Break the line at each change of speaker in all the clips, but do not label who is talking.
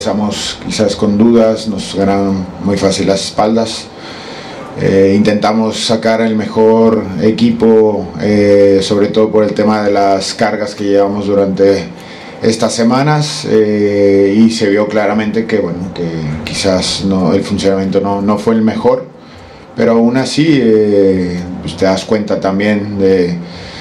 Empezamos quizás con dudas, nos ganaron muy fácil las espaldas. Intentamos sacar el mejor equipo, sobre todo por el tema de las cargas que llevamos durante estas semanas, y se vio claramente que quizás el funcionamiento no fue el mejor, pero aún así pues te das cuenta también de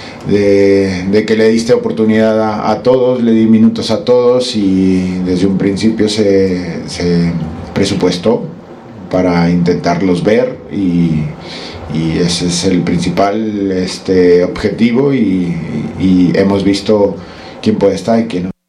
que le diste oportunidad a todos, le di minutos a todos y desde un principio se presupuestó para intentarlos ver y ese es el principal objetivo y hemos visto quién puede estar y quién no.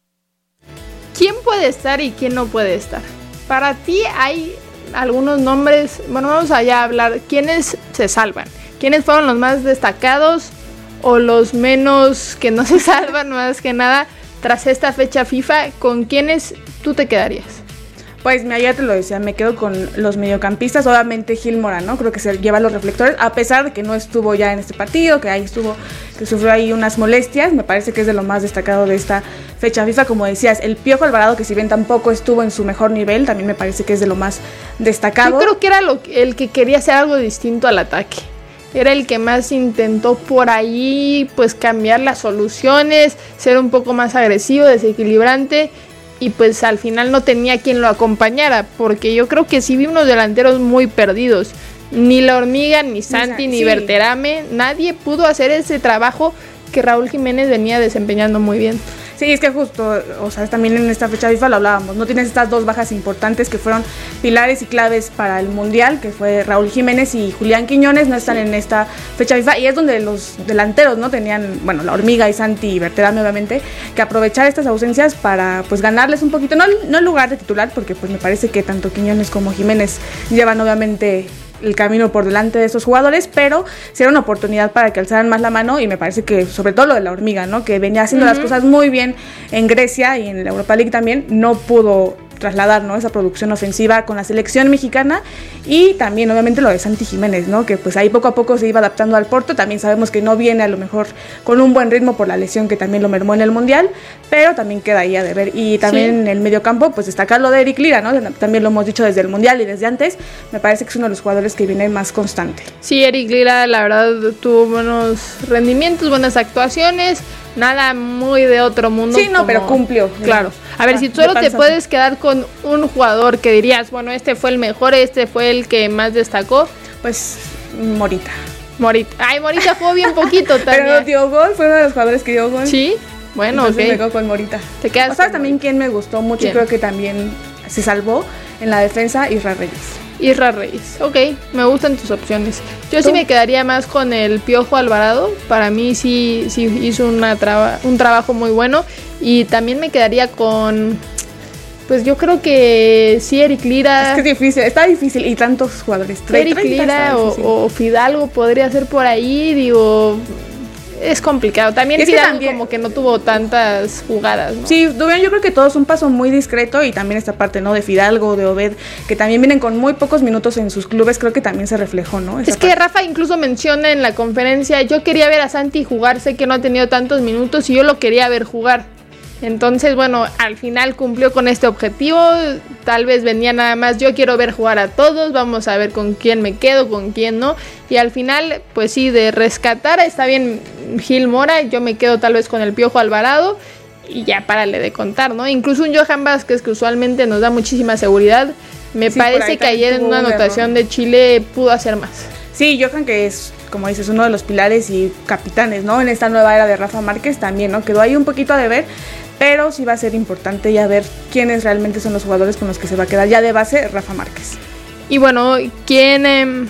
¿Quién puede estar y quién no puede estar? Para ti hay algunos nombres, vamos allá a hablar, ¿quiénes se salvan? ¿Quiénes fueron los más destacados o los menos que no se salvan más que nada tras esta fecha FIFA? ¿Con quiénes tú te quedarías?
Pues ya te lo decía, me quedo con los mediocampistas, obviamente Gil Mora, ¿no? Creo que se lleva los reflectores, a pesar de que no estuvo ya en este partido, que sufrió ahí unas molestias, me parece que es de lo más destacado de esta fecha FIFA, como decías, el Piojo Alvarado, que si bien tampoco estuvo en su mejor nivel, también me parece que es de lo más destacado.
Yo creo que era el que quería hacer algo distinto al ataque. Era el que más intentó por ahí pues cambiar las soluciones, ser un poco más agresivo, desequilibrante, y pues al final no tenía quien lo acompañara, porque yo creo que sí vi unos delanteros muy perdidos. Ni La Hormiga, ni Santi, ni Berterame, nadie pudo hacer ese trabajo que Raúl Jiménez venía desempeñando muy bien.
Sí, es que justo, también en esta fecha FIFA lo hablábamos, no tienes estas dos bajas importantes que fueron pilares y claves para el Mundial, que fue Raúl Jiménez y Julián Quiñones, no están en esta fecha FIFA, y es donde los delanteros no tenían, La Hormiga y Santi y Berterame obviamente, que aprovechar estas ausencias para pues ganarles un poquito, no el lugar de titular, porque pues me parece que tanto Quiñones como Jiménez llevan obviamente el camino por delante de esos jugadores, pero sí era una oportunidad para que alzaran más la mano, y me parece que sobre todo lo de La Hormiga, ¿no? Que venía haciendo las cosas muy bien en Grecia y en la Europa League también, no pudo trasladar, ¿no?, esa producción ofensiva con la selección mexicana, y también obviamente lo de Santi Jiménez, ¿no?, que pues ahí poco a poco se iba adaptando al Porto, también sabemos que no viene a lo mejor con un buen ritmo por la lesión que también lo mermó en el Mundial, pero también queda ahí a deber, y también en el mediocampo pues destacar lo de Eric Lira, ¿no?, también lo hemos dicho desde el Mundial y desde antes, me parece que es uno de los jugadores que viene más constante.
Sí, Eric Lira la verdad tuvo buenos rendimientos, buenas actuaciones, nada muy de otro mundo.
Sí, no, pero cumplió.
Claro. A ver, si solo te puedes quedar con un jugador que dirías, este fue el mejor, este fue el que más destacó,
pues Morita.
Ay, Morita jugó bien poquito también.
Pero dio gol, fue uno de los jugadores que dio gol.
Sí, bueno,
entonces me quedo con Morita.
Te quedas.
¿Sabes también quién me gustó mucho? Creo que también se salvó en la defensa, Isra Reyes. Ok, me gustan tus opciones. Yo sí me quedaría más con el Piojo Alvarado. Para mí sí hizo un trabajo muy bueno. Y también me quedaría con, pues yo creo que sí, Eric Lira. Es que es difícil, está difícil, y tantos jugadores.
Eric Lira o Fidalgo podría ser por ahí, digo. Es complicado. También Fidalgo como que no tuvo tantas jugadas, ¿no?
Sí, yo creo que todo es un paso muy discreto, y también esta parte, ¿no?, de Fidalgo, de Obed, que también vienen con muy pocos minutos en sus clubes, creo que también se reflejó, ¿no?
Es que Rafa incluso menciona en la conferencia, yo quería ver a Santi jugar, sé que no ha tenido tantos minutos y yo lo quería ver jugar. Entonces, al final cumplió con este objetivo, tal vez venía nada más, yo quiero ver jugar a todos, vamos a ver con quién me quedo, con quién no, y al final, pues sí, de rescatar, está bien Gil Mora, yo me quedo tal vez con el Piojo Alvarado, y ya párale de contar, ¿no? Incluso un Johan Vázquez, que usualmente nos da muchísima seguridad, me parece que ayer en una anotación de Chile pudo hacer más.
Sí, Johan, que es, como dices, uno de los pilares y capitanes, ¿no?, en esta nueva era de Rafa Márquez también, ¿no?, quedó ahí un poquito a deber, pero sí va a ser importante ya ver quiénes realmente son los jugadores con los que se va a quedar ya de base Rafa Márquez.
Y ¿quién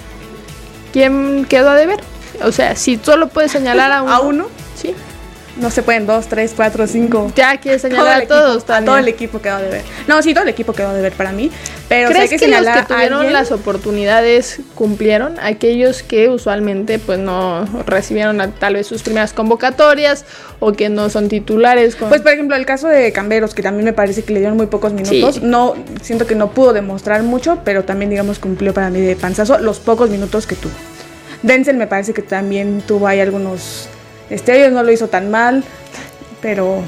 quedó a deber? O sea, si solo puedes señalar a uno.
¿A uno?
Sí.
No se pueden 2, 3, 4, 5.
Ya quieres señalar a todos también.
Todo el equipo quedó de ver. No, sí, todo el equipo quedó de ver para mí. Pero
¿crees
que
los que tuvieron las oportunidades cumplieron? Aquellos que usualmente pues no recibieron tal vez sus primeras convocatorias o que no son titulares.
Pues por ejemplo el caso de Camberos, que también me parece que le dieron muy pocos minutos. Sí. No, siento que no pudo demostrar mucho, pero también digamos cumplió para mí de panzazo los pocos minutos que tuvo. Denzel me parece que también tuvo ahí algunos... ellos no lo hizo tan mal, pero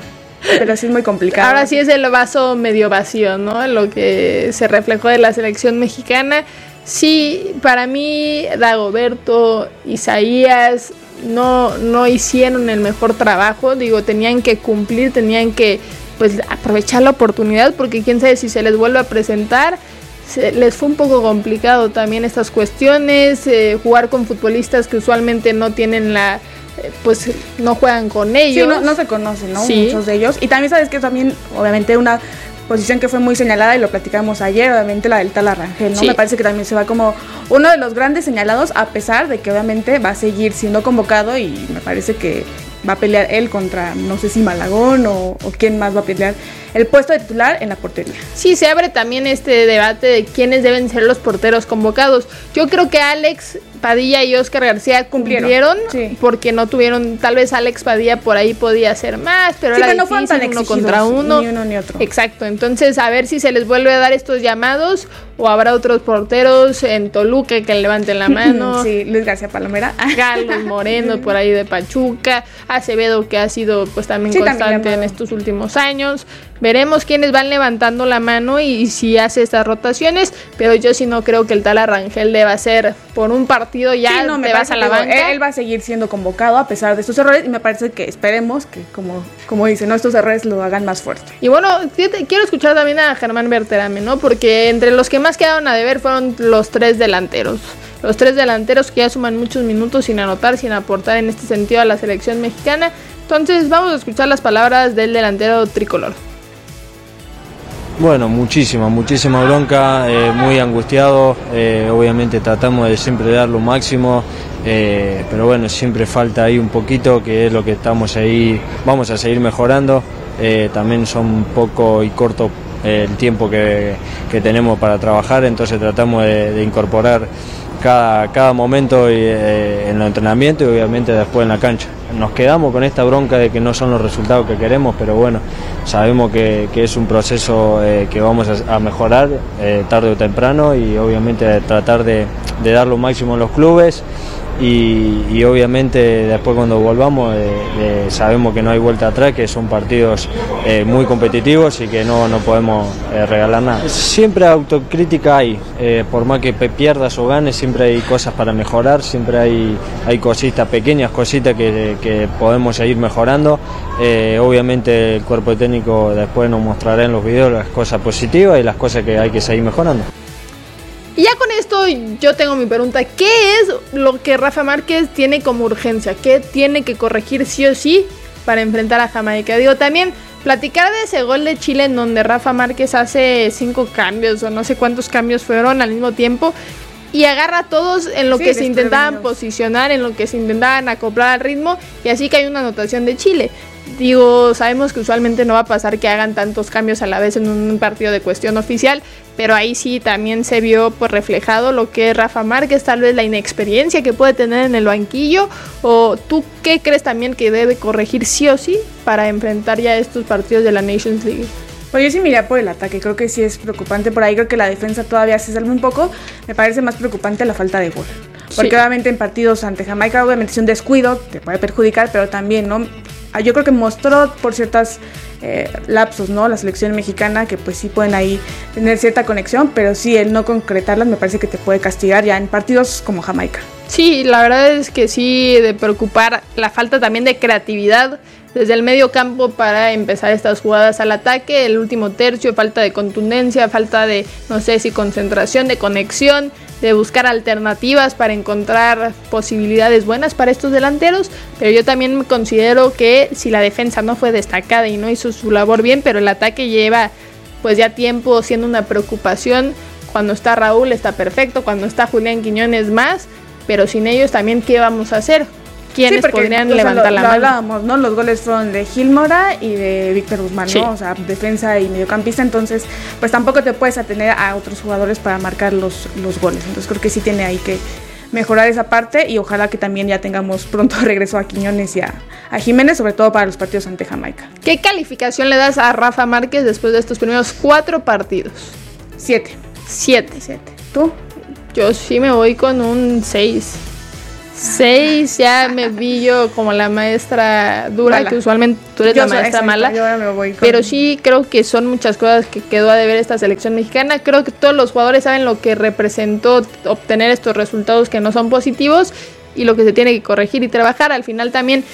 pero sí es muy complicado.
Ahora sí es el vaso medio vacío, ¿no? Lo que se reflejó de la selección mexicana. Sí, para mí Dagoberto, Isaías no hicieron el mejor trabajo. Digo, tenían que cumplir, tenían que pues aprovechar la oportunidad, porque quién sabe si se les vuelve a presentar. Les fue un poco complicado también estas cuestiones, jugar con futbolistas que usualmente no tienen pues no juegan con ellos.
Sí, no se conocen, ¿no?
Sí.
Muchos de ellos. Y también sabes que también, obviamente, una posición que fue muy señalada y lo platicamos ayer, obviamente la del Tala Rangel, ¿no?
Sí.
Me parece que también se va como uno de los grandes señalados, a pesar de que obviamente va a seguir siendo convocado y me parece que va a pelear él contra, no sé si Malagón o quién más va a pelear el puesto de titular en la portería.
Sí, se abre también este debate de quiénes deben ser los porteros convocados. Yo creo que Alex Padilla y Oscar García cumplieron
sí.
Porque no tuvieron, tal vez Alex Padilla por ahí podía hacer más, pero
sí,
era
no fueron tan
difícil, uno
exigidos,
contra uno.
Ni uno ni otro.
Exacto, entonces a ver si se les vuelve a dar estos llamados o habrá otros porteros en Toluca que levanten la mano.
Sí, Luis García Palomera.
Carlos Moreno por ahí de Pachuca, Acevedo que ha sido pues también
sí,
constante
también
en estos últimos años. Veremos quiénes van levantando la mano y si hace estas rotaciones, pero yo sí no creo que el Tala Rangel deba ser por un partido ya
sí, no,
te vas a la banca.
Él va a seguir siendo convocado a pesar de estos errores y me parece que esperemos que, como dice, ¿no? Estos errores lo hagan más fuerte.
Y bueno, quiero escuchar también a Germán Berterame, ¿no? Porque entre los que más quedaron a deber fueron los tres delanteros. Los tres delanteros que ya suman muchos minutos sin anotar, sin aportar en este sentido a la selección mexicana. Entonces vamos a escuchar las palabras del delantero tricolor.
Bueno, muchísima bronca, muy angustiado, obviamente tratamos de siempre dar lo máximo, pero bueno, siempre falta ahí un poquito, que es lo que estamos ahí, vamos a seguir mejorando, también son un poco y corto el tiempo que tenemos para trabajar, entonces tratamos de incorporar cada momento en el entrenamiento y obviamente después en la cancha. Nos quedamos con esta bronca de que no son los resultados que queremos, pero bueno, sabemos que es un proceso que vamos a mejorar tarde o temprano y obviamente tratar de dar lo máximo en los clubes y obviamente después cuando volvamos sabemos que no hay vuelta atrás, que son partidos muy competitivos y que no podemos regalar nada. Siempre autocrítica hay, por más que pierdas o ganes, siempre hay cosas para mejorar, siempre hay cositas, pequeñas cositas que podemos seguir mejorando. Obviamente el cuerpo técnico después nos mostrará en los videos las cosas positivas y las cosas que hay que seguir mejorando.
Y ya con esto yo tengo mi pregunta, ¿qué es lo que Rafa Márquez tiene como urgencia? ¿Qué tiene que corregir sí o sí para enfrentar a Jamaica? Digo, también platicar de ese gol de Chile en donde Rafa Márquez hace 5 cambios o no sé cuántos cambios fueron al mismo tiempo y agarra a todos en lo que se intentaban posicionar, en lo que se intentaban acoplar al ritmo y así que hay una anotación de Chile. Digo, sabemos que usualmente no va a pasar que hagan tantos cambios a la vez en un partido de cuestión oficial, pero ahí sí también se vio pues reflejado lo que es Rafa Márquez, tal vez la inexperiencia que puede tener en el banquillo, o tú qué crees también que debe corregir sí o sí para enfrentar ya estos partidos de la Nations League.
Pues yo sí me iría por el ataque, creo que sí es preocupante por ahí, creo que la defensa todavía se salva un poco, me parece más preocupante la falta de gol. Porque sí, obviamente en partidos ante Jamaica, obviamente es un descuido, te puede perjudicar, pero también, ¿no? Yo creo que mostró por ciertas lapsos, ¿no? La selección mexicana, que pues sí pueden ahí tener cierta conexión, pero sí, el no concretarlas me parece que te puede castigar ya en partidos como Jamaica.
Sí, la verdad es que sí, de preocupar la falta también de creatividad desde el medio campo para empezar estas jugadas al ataque, el último tercio, falta de contundencia, falta de, no sé si concentración, de conexión, de buscar alternativas para encontrar posibilidades buenas para estos delanteros, pero yo también considero que si la defensa no fue destacada y no hizo su labor bien, pero el ataque lleva pues ya tiempo siendo una preocupación. Cuando está Raúl está perfecto, cuando está Julián Quiñones más, pero sin ellos también ¿qué vamos a hacer? ¿Quiénes podrían levantar la mano?
Hablábamos, ¿no? Los goles fueron de Gil Mora y de Víctor Guzmán,
sí,
¿no? O sea, defensa y mediocampista, entonces pues tampoco te puedes atener a otros jugadores para marcar los goles. Entonces creo que sí tiene ahí que mejorar esa parte y ojalá que también ya tengamos pronto regreso a Quiñones y a Jiménez, sobre todo para los partidos ante Jamaica.
¿Qué calificación le das a Rafa Márquez después de estos primeros 4 partidos?
7.
¿Tú? Yo sí me voy con un 6. 6, ya me vi yo como la maestra dura, mala. Que usualmente tú eres la maestra mala. Yo ahora me voy con... Pero sí creo que son muchas cosas que quedó a deber esta selección mexicana. Creo que todos los jugadores saben lo que representó obtener estos resultados que no son positivos y lo que se tiene que corregir y trabajar. Al final también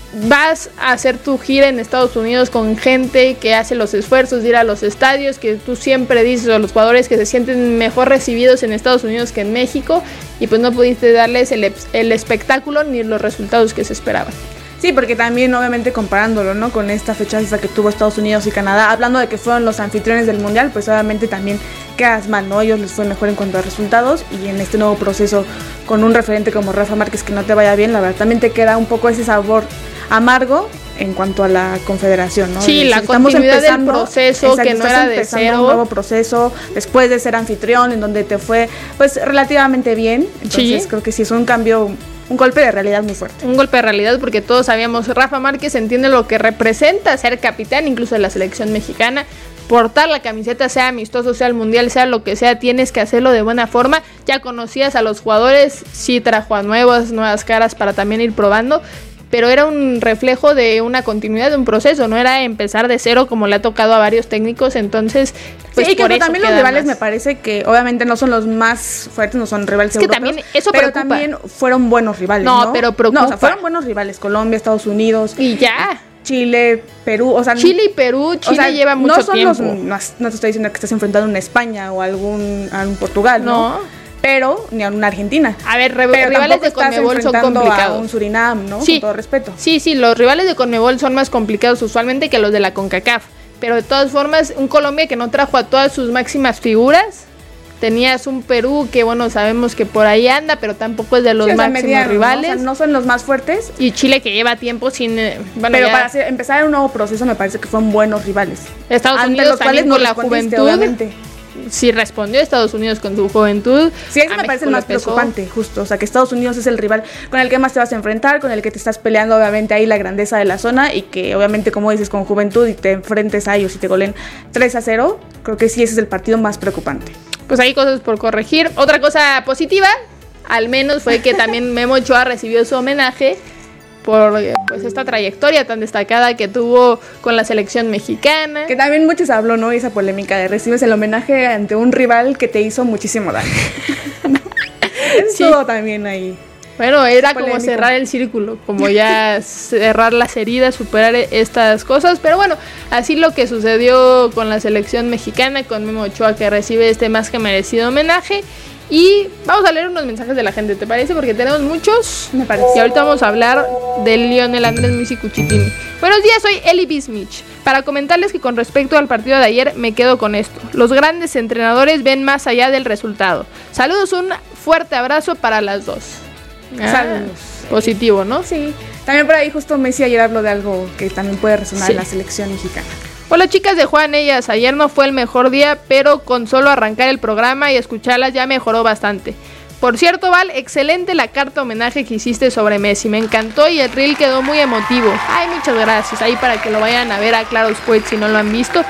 vas a hacer tu gira en Estados Unidos con gente que hace los esfuerzos de ir a los estadios, que tú siempre dices a los jugadores que se sienten mejor recibidos en Estados Unidos que en México, y pues no pudiste darles el espectáculo ni los resultados que se esperaban.
Sí, porque también obviamente comparándolo, ¿no?, con esta fecha FIFA que tuvo Estados Unidos y Canadá, hablando de que fueron los anfitriones del Mundial, pues obviamente también quedas mal, ¿no? Ellos les fue mejor en cuanto a resultados, y en este nuevo proceso con un referente como Rafa Márquez que no te vaya bien, la verdad también te queda un poco ese sabor amargo en cuanto a la confederación, ¿no?
Sí, la continuidad del proceso, que no era de cero.
Un nuevo proceso después de ser anfitrión, en donde te fue pues relativamente bien. Entonces creo que sí es un cambio, un golpe de realidad muy fuerte.
Un golpe de realidad porque todos sabíamos, Rafa Márquez entiende lo que representa ser capitán, incluso de la selección mexicana. Portar la camiseta, sea amistoso, sea el mundial, sea lo que sea, tienes que hacerlo de buena forma. Ya conocías a los jugadores, sí trajo a nuevas caras para también ir probando, pero era un reflejo de una continuidad de un proceso, no era empezar de cero como le ha tocado a varios técnicos. Entonces pues
sí, y que también los rivales más. Me parece que obviamente no son los más fuertes, no son rivales europeos,
también eso
pero
preocupa.
También fueron buenos rivales, ¿no?
Pero preocupa.
No, o sea, fueron buenos rivales, Colombia, Estados Unidos
y ya
Chile, Perú, o sea,
Chile y Perú, Chile lleva mucho tiempo.
No te estoy diciendo que estás enfrentando a una España o a un Portugal, ¿no? Pero ni a una Argentina.
A ver, rivales de Conmebol son complicados.
A un Surinam, ¿no?
Sí,
con todo respeto.
Sí, los rivales de Conmebol son más complicados usualmente que los de la CONCACAF. Pero de todas formas, un Colombia que no trajo a todas sus máximas figuras. Tenías un Perú que, bueno, sabemos que por ahí anda, pero tampoco es de los máximos rivales.
¿No? O sea, no son los más fuertes.
Y Chile que lleva tiempo sin...
pero para empezar un nuevo proceso me parece que fueron buenos rivales.
Estados Unidos también con la juventud. Obviamente. Sí respondió Estados Unidos con su juventud.
Sí, eso me parece el más preocupante, justo. O sea, que Estados Unidos es el rival con el que más te vas a enfrentar, con el que te estás peleando, obviamente, ahí la grandeza de la zona, y que, obviamente, como dices, con juventud y te enfrentes a ellos y te golen 3-0, creo que sí, ese es el partido más preocupante.
Pues hay cosas por corregir. Otra cosa positiva, al menos, fue que también Memo Ochoa recibió su homenaje por pues esta trayectoria tan destacada que tuvo con la selección mexicana.
Que también muchos habló, ¿no? Esa polémica de recibes el homenaje ante un rival que te hizo muchísimo daño. Estuvo también ahí.
Bueno, era como cerrar el círculo, como ya cerrar las heridas, superar estas cosas. Pero bueno, así lo que sucedió con la selección mexicana, con Memo Ochoa, que recibe este más que merecido homenaje. Y vamos a leer unos mensajes de la gente, ¿te parece? Porque tenemos muchos.
Me parece.
Y ahorita vamos a hablar del Lionel Andrés Messi Cuchitini. Buenos días, soy Eli Bismich. Para comentarles que con respecto al partido de ayer me quedo con esto. Los grandes entrenadores ven más allá del resultado. Saludos, un fuerte abrazo para las dos.
Saludos.
Positivo, ¿no?
Sí. También por ahí justo Messi ayer habló de algo que también puede resonar en la selección mexicana.
Hola chicas de Juan Ellas, ayer no fue el mejor día, pero con solo arrancar el programa y escucharlas ya mejoró bastante. Por cierto, Val, excelente la carta homenaje que hiciste sobre Messi, me encantó y el reel quedó muy emotivo. Ay, muchas gracias, ahí para que lo vayan a ver a Claro Sports si no lo han visto.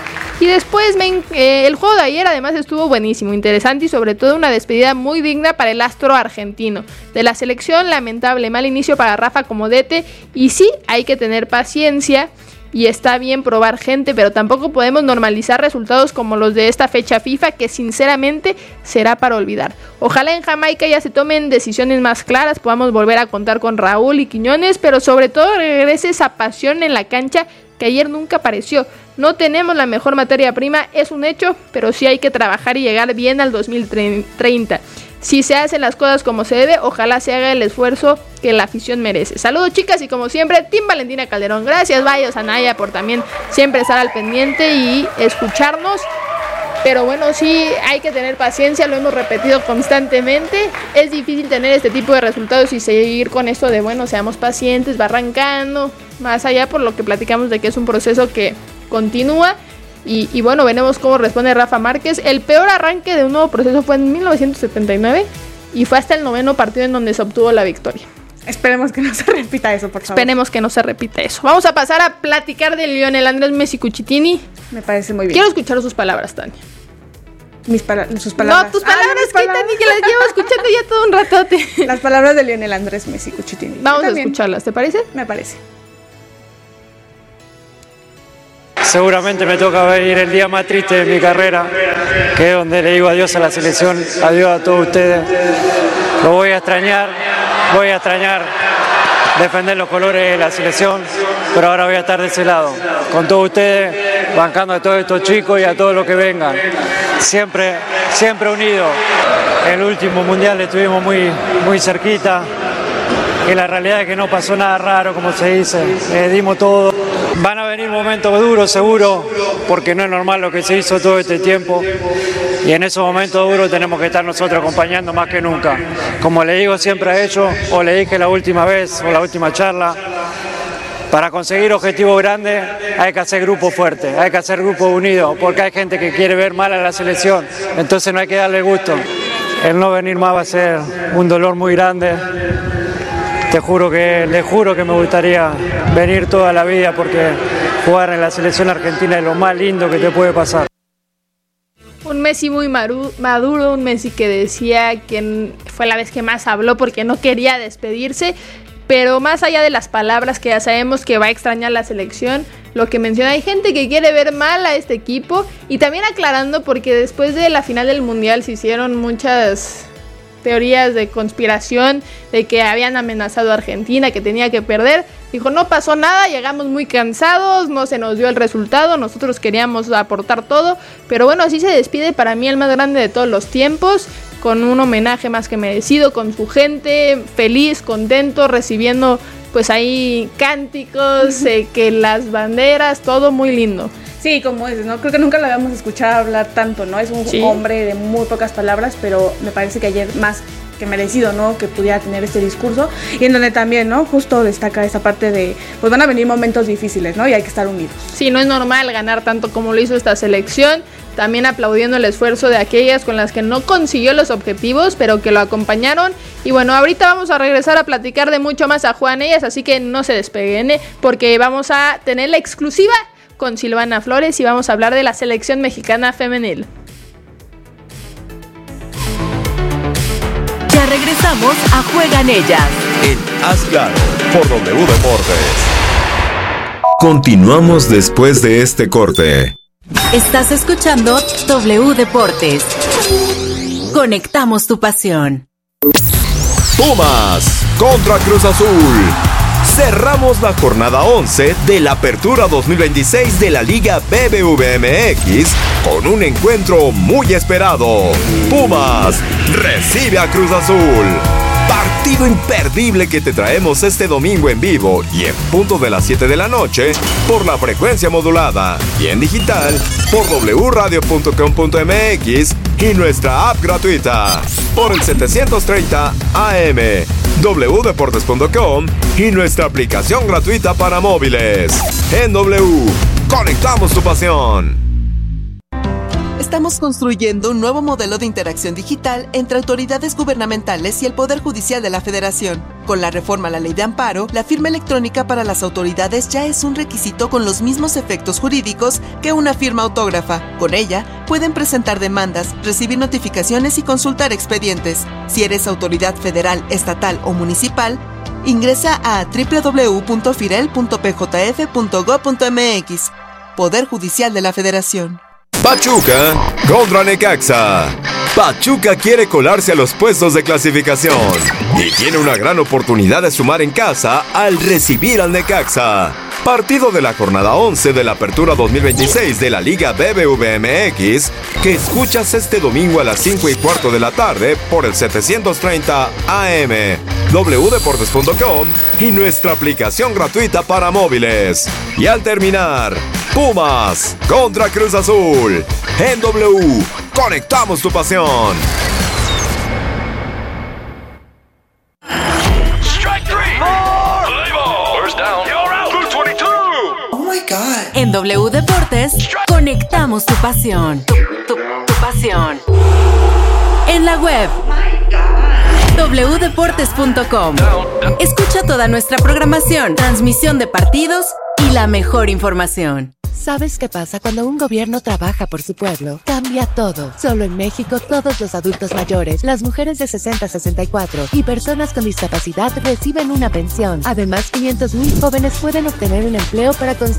Y después el juego de ayer además estuvo buenísimo, interesante y sobre todo una despedida muy digna para el astro argentino. De la selección, lamentable, mal inicio para Rafa como DT, y sí, hay que tener paciencia. Y está bien probar gente, pero tampoco podemos normalizar resultados como los de esta fecha FIFA, que sinceramente será para olvidar. Ojalá en Jamaica ya se tomen decisiones más claras, podamos volver a contar con Raúl y Quiñones, pero sobre todo regrese esa pasión en la cancha que ayer nunca apareció. No tenemos la mejor materia prima, es un hecho, pero sí hay que trabajar y llegar bien al 2030. Si se hacen las cosas como se debe, ojalá se haga el esfuerzo que la afición merece. Saludos chicas y como siempre, Team Valentina Calderón. Gracias Bayos, Anaya, por también siempre estar al pendiente y escucharnos. Pero bueno, sí hay que tener paciencia, lo hemos repetido constantemente. Es difícil tener este tipo de resultados y seguir con esto de, bueno, seamos pacientes, va arrancando. Más allá por lo que platicamos de que es un proceso que continúa. Y bueno, veremos cómo responde Rafa Márquez. El peor arranque de un nuevo proceso fue en 1979 y fue hasta el 9º partido en donde se obtuvo la victoria.
Esperemos que no se repita eso, por favor.
Esperemos que no se repita eso. Vamos a pasar a platicar de Lionel Andrés Messi Cuchitini.
Me parece muy bien.
Quiero escuchar sus palabras, Tania.
sus palabras.
No, tus palabras, Kitani, que las llevo escuchando ya todo un ratote.
Las palabras de Lionel Andrés Messi Cuchitini.
Vamos a escucharlas, ¿te parece?
Me parece.
Seguramente me toca venir el día más triste de mi carrera, que es donde le digo adiós a la selección, adiós a todos ustedes. Lo voy a extrañar defender los colores de la selección, pero ahora voy a estar de ese lado, con todos ustedes, bancando a todos estos chicos y a todos los que vengan. Siempre unidos. El último mundial estuvimos muy cerquita, y la realidad es que no pasó nada raro, como se dice, dimos todo. Van a venir momentos duros, seguro, porque no es normal lo que se hizo todo este tiempo, y en esos momentos duros tenemos que estar nosotros acompañando más que nunca. Como le digo siempre a ellos, o le dije la última vez, o la última charla, para conseguir objetivos grandes hay que hacer grupos fuertes, hay que hacer grupos unidos, porque hay gente que quiere ver mal a la selección, entonces no hay que darle gusto. El no venir más va a ser un dolor muy grande. Les juro que me gustaría venir toda la vida, porque jugar en la selección argentina es lo más lindo que te puede pasar.
Un Messi muy maduro, un Messi que decía que fue la vez que más habló porque no quería despedirse, pero más allá de las palabras, que ya sabemos que va a extrañar la selección, lo que menciona, hay gente que quiere ver mal a este equipo, y también aclarando porque después de la final del Mundial se hicieron muchas teorías de conspiración, de que habían amenazado a Argentina, que tenía que perder. Dijo, no pasó nada, llegamos muy cansados, no se nos dio el resultado, nosotros queríamos aportar todo, pero bueno, así se despide para mí el más grande de todos los tiempos, con un homenaje más que merecido, con su gente, feliz, contento, recibiendo pues ahí cánticos, que las banderas, todo muy lindo.
Sí, como dices, ¿no? Creo que nunca lo habíamos escuchado hablar tanto, ¿no? Es un hombre de muy pocas palabras, pero me parece que ayer más que merecido, ¿no? Que pudiera tener este discurso, y en donde también, ¿no? Justo destaca esa parte de, pues van a venir momentos difíciles, ¿no? Y hay que estar unidos.
Sí, no es normal ganar tanto como lo hizo esta selección, también aplaudiendo el esfuerzo de aquellas con las que no consiguió los objetivos, pero que lo acompañaron. Y bueno, ahorita vamos a regresar a platicar de mucho más a Juan Ellas, así que no se despeguen, porque vamos a tener la exclusiva con Silvana Flores y vamos a hablar de la selección mexicana femenil.
Ya regresamos a Juegan Ellas
en Haz Claro por W Deportes. Continuamos después de este corte.
Estás escuchando W Deportes. Conectamos tu pasión.
Pumas contra Cruz Azul. Cerramos la jornada 11 de la Apertura 2026 de la Liga BBVA MX con un encuentro muy esperado. Pumas recibe a Cruz Azul. Partido imperdible que te traemos este domingo en vivo y en punto de las 7 de la noche por la frecuencia modulada y en digital por wradio.com.mx y nuestra app gratuita por el 730 AM, wdeportes.com y nuestra aplicación gratuita para móviles. En W, conectamos tu pasión.
Estamos construyendo un nuevo modelo de interacción digital entre autoridades gubernamentales y el Poder Judicial de la Federación. Con la reforma a la Ley de Amparo, la firma electrónica para las autoridades ya es un requisito con los mismos efectos jurídicos que una firma autógrafa. Con ella, pueden presentar demandas, recibir notificaciones y consultar expedientes. Si eres autoridad federal, estatal o municipal, ingresa a www.firel.pjf.gov.mx. Poder Judicial de la Federación.
Pachuca contra Necaxa. Pachuca quiere colarse a los puestos de clasificación y tiene una gran oportunidad de sumar en casa al recibir al Necaxa. Partido de la jornada 11 de la Apertura 2026 de la Liga BBVA MX, que escuchas este domingo a las 5:15 de la tarde por el 730 AM, wdeportes.com y nuestra aplicación gratuita para móviles. Y al terminar, Pumas contra Cruz Azul. En W, conectamos tu pasión.
En W Deportes, conectamos tu pasión. Tu pasión. En la web, wdeportes.com. Escucha toda nuestra programación, transmisión de partidos y la mejor información.
¿Sabes qué pasa cuando un gobierno trabaja por su pueblo? Cambia todo. Solo en México, todos los adultos mayores, las mujeres de 60 a 64 y personas con discapacidad reciben una pensión. Además, 500,000 jóvenes pueden obtener un empleo para construir